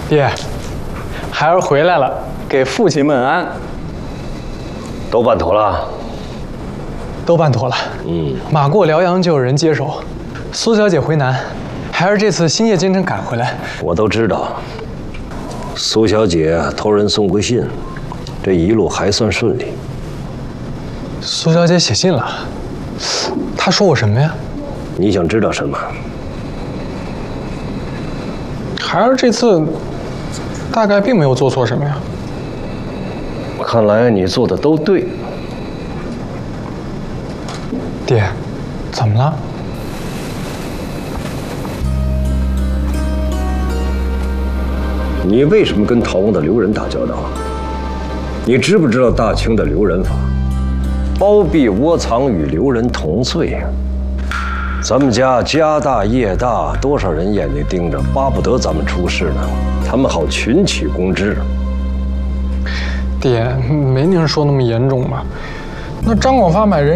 爹，孩儿回来了，给父亲问安。 都办妥了？ 都办妥了。马过辽阳就有人接手。苏小姐回南，孩儿这次星夜兼程赶回来。 我都知道。苏小姐托人送回信，这一路还算顺利。 苏小姐写信了，她说我什么呀？ 你想知道什么？ 孩儿这次大概并没有做错什么呀。 看来你做的都对。 爹，怎么了？ 你为什么跟逃亡的刘人打交道？你知不知道大清的刘人法？包庇窝藏与刘人同罪。咱们家家大业大，多少人眼睛盯着，巴不得咱们出事呢，他们好群起攻之。 爹，没您说那么严重吧？那张广发买人